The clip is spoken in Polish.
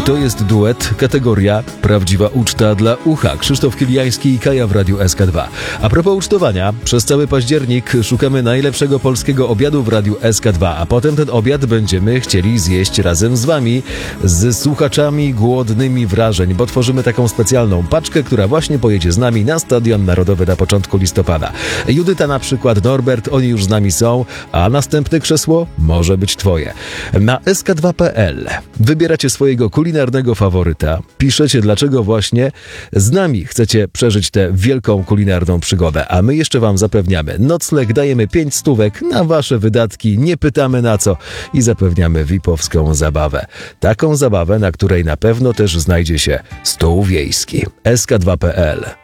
To jest duet, kategoria Prawdziwa uczta dla ucha. Krzysztof Kiliański i Kaja w Radiu SK2. A propos ucztowania, przez cały październik szukamy najlepszego polskiego obiadu w Radiu SK2, a potem ten obiad będziemy chcieli zjeść razem z wami, z słuchaczami głodnymi wrażeń, bo tworzymy taką specjalną paczkę, która właśnie pojedzie z nami na Stadion Narodowy na początku listopada. Judyta na przykład, Norbert, oni już z nami są, a następne krzesło może być twoje. Na sk2.pl wybieracie swojego kulinarnego faworyta, piszecie dlaczego właśnie z nami chcecie przeżyć tę wielką kulinarną przygodę, a my jeszcze wam zapewniamy nocleg, dajemy 5 stówek na wasze wydatki, nie pytamy na co i zapewniamy VIP-owską zabawę. Taką zabawę, na której na pewno też znajdzie się stół wiejski. sk2.pl